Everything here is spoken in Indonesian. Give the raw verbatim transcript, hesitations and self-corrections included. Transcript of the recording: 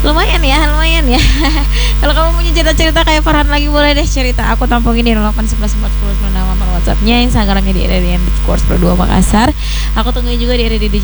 Lumayan ya, lumayan ya. Kalau kamu punya cerita-cerita kayak Farhan lagi, boleh deh cerita. Aku tampungin di nol delapan satu satu empat nol sembilan nama WhatsAppnya, Instagramnya di R D N Course Pro dua Makassar. Aku tungguin juga di R D D